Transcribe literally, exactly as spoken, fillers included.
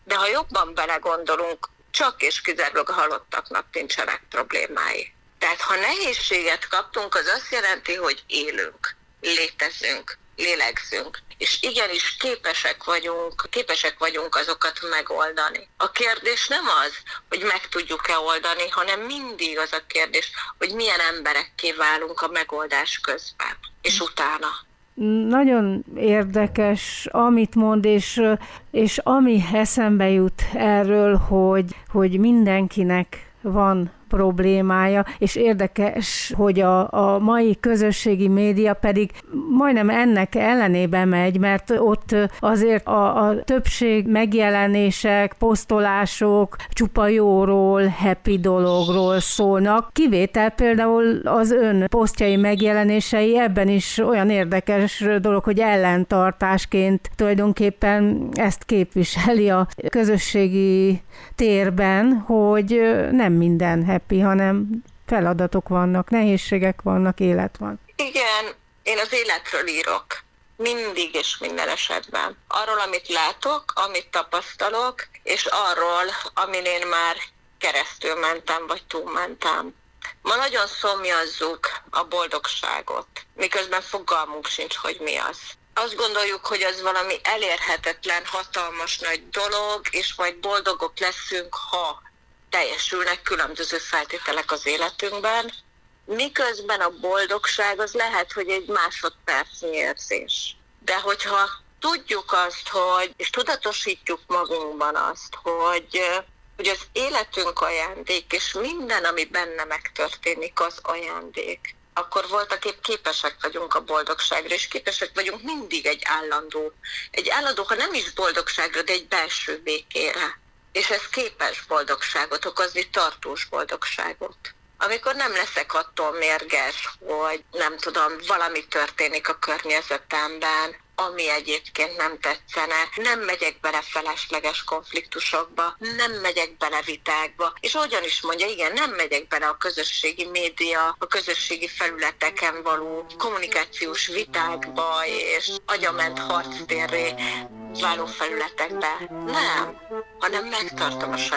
De ha jobban belegondolunk, csak és kizárólag a halottaknak nincsenek problémái. Tehát ha nehézséget kaptunk, az azt jelenti, hogy élünk, létezünk, lélegzünk, és igenis képesek vagyunk, képesek vagyunk azokat megoldani. A kérdés nem az, hogy meg tudjuk-e oldani, hanem mindig az a kérdés, hogy milyen emberekké válunk a megoldás közben, és utána. Nagyon érdekes, amit mond, és, és ami eszembe jut erről, hogy, hogy mindenkinek van problémája, és érdekes, hogy a, a mai közösségi média pedig majdnem ennek ellenébe megy, mert ott azért a, a többség megjelenések, posztolások csupa jóról, happy dologról szólnak. Kivétel például az ön posztjai megjelenései, ebben is olyan érdekes dolog, hogy ellentartásként tulajdonképpen ezt képviseli a közösségi térben, hogy nem minden happy, hanem feladatok vannak, nehézségek vannak, élet van. Igen, én az életről írok. Mindig és minden esetben. Arról, amit látok, amit tapasztalok, és arról, amin én már keresztül mentem, vagy túlmentem. Ma nagyon szomjazzuk a boldogságot, miközben fogalmunk sincs, hogy mi az. Azt gondoljuk, hogy az valami elérhetetlen, hatalmas nagy dolog, és majd boldogok leszünk, ha teljesülnek különböző feltételek az életünkben, miközben a boldogság az lehet, hogy egy másodpercnyi érzés. De hogyha tudjuk azt, hogy, és tudatosítjuk magunkban azt, hogy, hogy az életünk ajándék, és minden, ami benne megtörténik, az ajándék, akkor voltaképp képesek vagyunk a boldogságra, és képesek vagyunk mindig egy állandó, egy állandó, ha nem is boldogságra, de egy belső békére. És ez képes boldogságot okozni, tartós boldogságot. Amikor nem leszek attól mérges, hogy nem tudom, valami történik a környezetemben, ami egyébként nem tetszene, nem megyek bele felesleges konfliktusokba, nem megyek bele vitákba, és ahogyan is mondja, igen, nem megyek bele a közösségi média, a közösségi felületeken való kommunikációs vitákba, és agyament harctérré váló felületekbe. Nem, hanem megtartom a saját